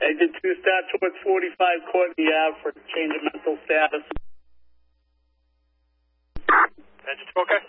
I did 2 stops towards 45 Courtney Ave for change of mental status. Engine okay?